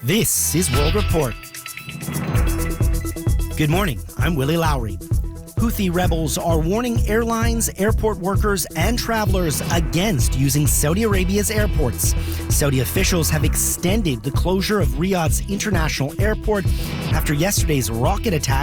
This is World Report. Good morning, I'm Willie Lowry. Houthi rebels are warning airlines, airport workers, and travelers against using Saudi Arabia's airports. Saudi officials have extended the closure of Riyadh's international airport after yesterday's rocket attack